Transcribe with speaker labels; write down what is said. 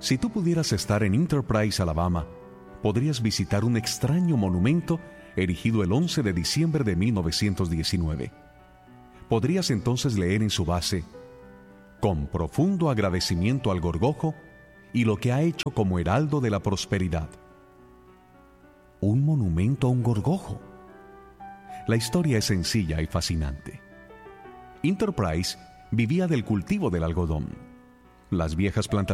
Speaker 1: Si tú pudieras estar en Enterprise, Alabama, podrías visitar un extraño monumento erigido el 11 de diciembre de 1919. Podrías entonces leer en su base: con profundo agradecimiento al gorgojo y lo que ha hecho como heraldo de la prosperidad. Un monumento a un gorgojo. La historia es sencilla y fascinante. Enterprise vivía del cultivo del algodón. Las viejas plantaciones